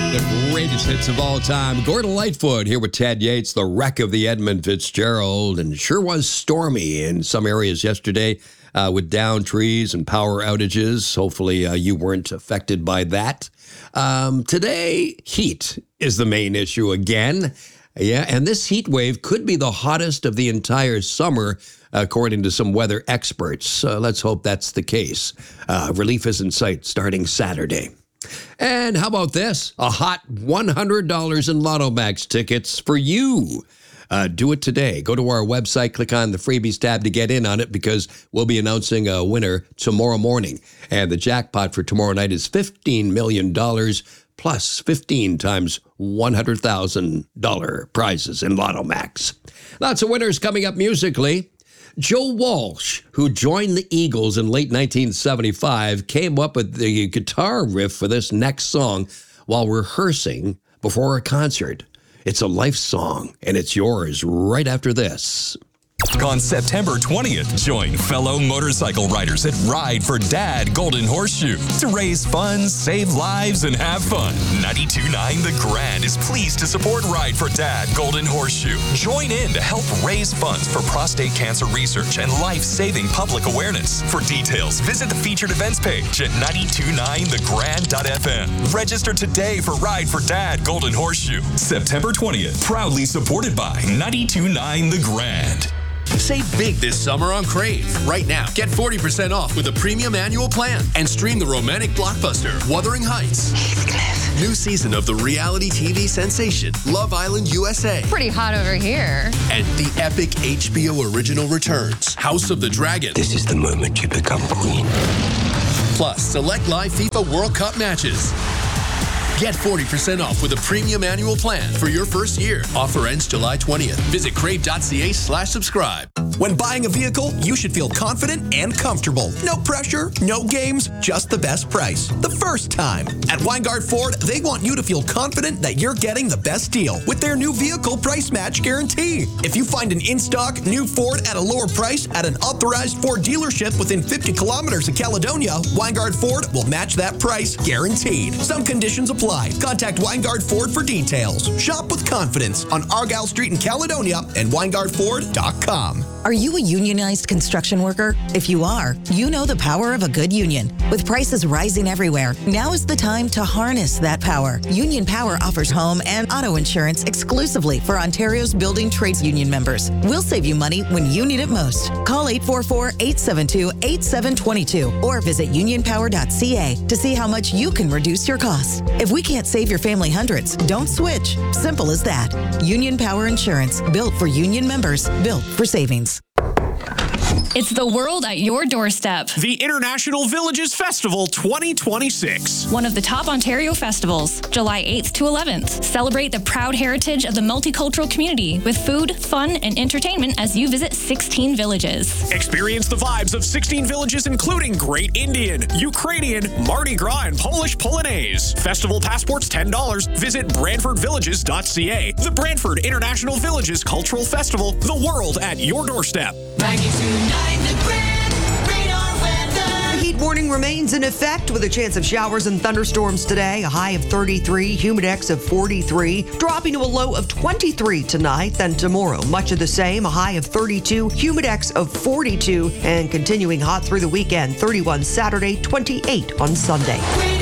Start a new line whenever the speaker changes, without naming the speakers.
The greatest hits of all time. Gordon Lightfoot here with Ted Yates, the wreck of the Edmund Fitzgerald. And it sure was stormy in some areas yesterday with downed trees and power outages. Hopefully you weren't affected by that. Today, heat is the main issue again. Yeah, and this heat wave could be the hottest of the entire summer, according to some weather experts. Let's hope that's the case. Relief is in sight starting Saturday. And how about this? A hot $100 in Lotto Max tickets for you. Do it today. Go to our website, click on the freebies tab to get in on it because we'll be announcing a winner tomorrow morning. And the jackpot for tomorrow night is $15 million plus 15 times $100,000 prizes in Lotto Max. Lots of winners coming up musically. Joe Walsh, who joined the Eagles in late 1975, came up with the guitar riff for this next song while rehearsing before a concert. It's a life song, and it's yours right after this.
On September 20th, join fellow motorcycle riders at Ride for Dad Golden Horseshoe to raise funds, save lives, and have fun. 92.9 The Grand is pleased to support Ride for Dad Golden Horseshoe. Join in to help raise funds for prostate cancer research and life-saving public awareness. For details, visit the featured events page at 929thegrand.fm. Register today for Ride for Dad Golden Horseshoe. September 20th, proudly supported by 92.9 The Grand.
Save big this summer on Crave. Right now, get 40% off with a premium annual plan and stream the romantic blockbuster Wuthering Heights.
Heathcliff.
New season of the reality TV sensation Love Island USA.
Pretty hot over here.
And the epic HBO original returns House of the Dragon.
This is the moment you become queen.
Plus, select live FIFA World Cup matches. Get 40% off with a premium annual plan for your first year. Offer ends July 20th. Visit crave.ca/subscribe.
When buying a vehicle, you should feel confident and comfortable. No pressure, no games, just the best price. The first time. At Weingart Ford, they want you to feel confident that you're getting the best deal with their new vehicle price match guarantee. If you find an in-stock new Ford at a lower price at an authorized Ford dealership within 50 kilometers of Caledonia, Weingart Ford will match that price guaranteed. Some conditions apply. Contact Weingart Ford for details. Shop with confidence on Argyle Street in Caledonia and WeingardFord.com.
Are you a unionized construction worker? If you are, you know the power of a good union. With prices rising everywhere, now is the time to harness that power. Union Power offers home and auto insurance exclusively for Ontario's building trades union members. We'll save you money when you need it most. Call 844-872-8722 or visit unionpower.ca to see how much you can reduce your costs. If we can't save your family hundreds, don't switch. Simple as that. Union Power Insurance, built for union members, built for savings.
It's the world at your doorstep.
The International Villages Festival 2026.
One of the top Ontario festivals, July 8th to 11th. Celebrate the proud heritage of the multicultural community with food, fun, and entertainment as you visit 16 villages.
Experience the vibes of 16 villages, including Great Indian, Ukrainian, Mardi Gras, and Polish Polonaise. Festival passports $10. Visit BrantfordVillages.ca. The Brantford International Villages Cultural Festival, the world at your doorstep.
92.9 The Grand Radar Weather.
The heat warning remains in effect with a chance of showers and thunderstorms today. A high of 33, humidex of 43, dropping to a low of 23 tonight. Then tomorrow, much of the same. A high of 32, humidex of 42, and continuing hot through the weekend. 31 Saturday, 28 on Sunday.